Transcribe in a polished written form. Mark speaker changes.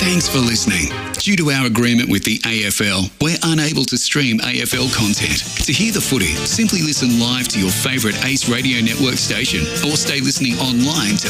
Speaker 1: Thanks for listening. Due to our agreement with the AFL, we're unable to stream AFL content. To hear the footy, simply listen live to your favourite Ace Radio Network station or stay listening online to